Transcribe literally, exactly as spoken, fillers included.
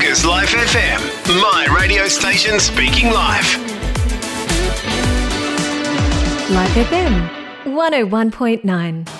Yonkers Life F M, my radio station speaking live. Life F M, one oh one point nine.